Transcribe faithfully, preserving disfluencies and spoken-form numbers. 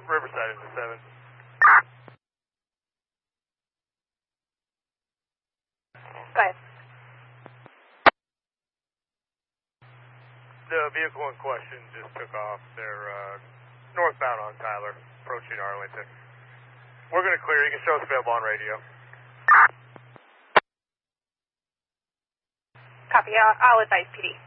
Riverside into seven. Go ahead. The vehicle in question just took off. They're uh, northbound on Tyler, approaching Arlington. We're going to clear. You can show us available on radio. Copy. I'll, I'll advise P D.